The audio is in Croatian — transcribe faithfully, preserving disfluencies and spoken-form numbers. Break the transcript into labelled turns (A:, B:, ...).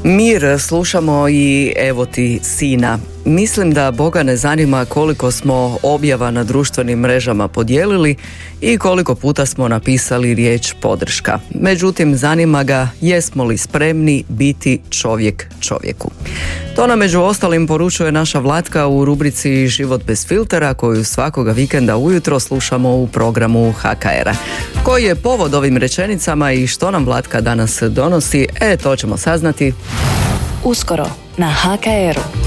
A: Mir slušamo i evo ti sina. Mislim da Boga ne zanima koliko smo objava na društvenim mrežama podijelili i koliko puta smo napisali riječ podrška. Međutim, zanima ga jesmo li spremni biti čovjek čovjeku. To nam među ostalim poručuje naša Vlatka u rubrici Život bez filtera, koju svakoga vikenda ujutro slušamo u programu ha ka era. Koji je povod ovim rečenicama i što nam Vlatka danas donosi, e to ćemo saznati
B: uskoro na ha ka eru.